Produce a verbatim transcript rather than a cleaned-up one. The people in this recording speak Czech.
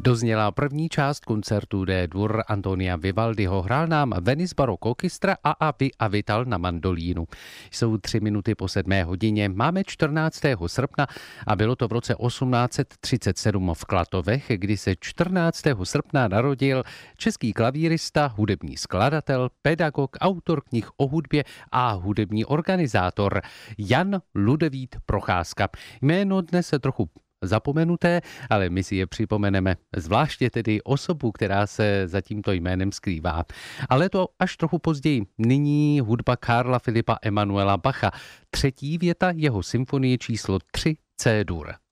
Dozněla první část koncertu D-dur Antonia Vivaldiho. Hrál nám Venice Baroque Orchestra a Avi Avital na mandolínu. Jsou tři minuty po sedmé hodině. Máme čtrnáctého srpna a bylo to v roce osmnáct set třicet sedm v Klatovech, kdy se čtrnáctého srpna narodil český klavírista, hudební skladatel, pedagog, autor knih o hudbě a hudební organizátor Jan Ludevít Procházka. Jméno dnes se trochu zapomenuté, ale my si je připomeneme, zvláště tedy osobu, která se za tímto jménem skrývá. Ale to až trochu později. Nyní hudba Karla Filipa Emanuela Bacha. Třetí věta jeho symfonie číslo tři C-dur.